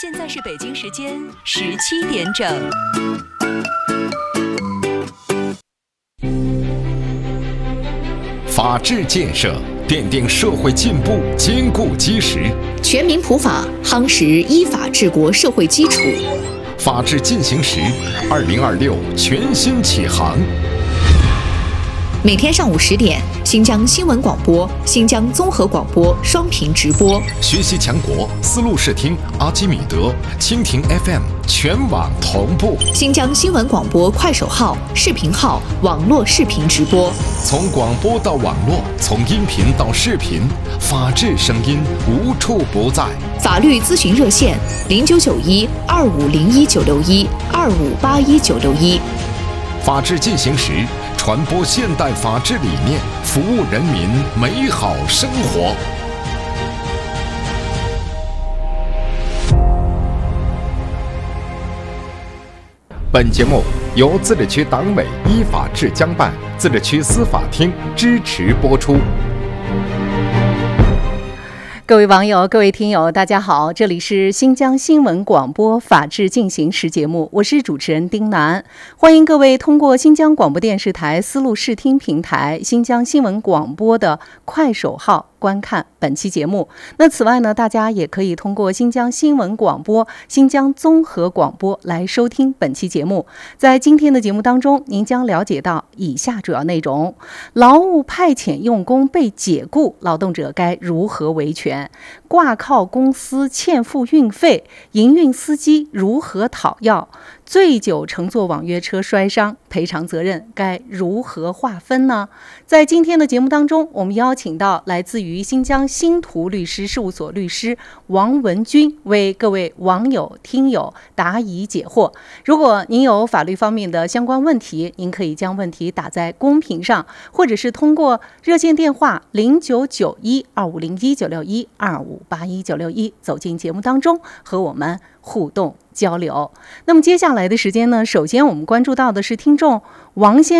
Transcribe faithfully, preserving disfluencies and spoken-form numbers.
现在是北京时间十七点整。 法治建设奠定社会进步坚固基石， 全民普法夯实依法治国社会基础。 法治进行时，二零二六全新启航。 每天上午十点，新疆新闻广播、新疆综合广播双频直播。 学习强国，丝路视听、阿基米德、蜻蜓 F M 全网同步。 新疆新闻广播快手号、视频号网络视频直播。 从广播到网络，从音频到视频，法治声音无处不在。 法律咨询热线：零九九一二五零一九六一二五八一九六一。 法治进行时，传播现代法治理念，服务人民美好生活。本节目由自治区党委依法治江办、自治区司法厅支持播出。 各位网友、各位听友，大家好，这里是新疆新闻广播法治进行时节目，我是主持人丁楠，欢迎各位通过新疆广播电视台丝路视听平台、新疆新闻广播的快手号观看本期节目。那此外呢，大家也可以通过新疆新闻广播、新疆综合广播来收听本期节目。在今天的节目当中，您将了解到以下主要内容：劳务派遣用工被解雇，劳动者该如何维权？挂靠公司欠付运费，营运司机如何讨要？醉酒乘坐网约车摔伤，赔偿责任该如何划分呢？在今天的节目当中，我们邀请到来自于新疆新图律师事务所律师王文军，为各位网友听友答疑解惑。如果您有法律方面的相关问题，您可以将问题打在公屏上，或者是通过热线电话零九九一二五零一九六一二五八一九六一走进节目当中，和我们互动交流。那么接下来的时间呢，首先我们关注到的是听众王先